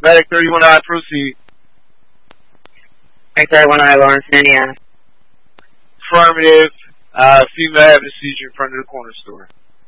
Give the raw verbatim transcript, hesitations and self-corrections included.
Medic thirty-one I, proceed. Medic thirty-one I, Lawrence, Indiana. Affirmative. Uh, female having a seizure in front of the corner store.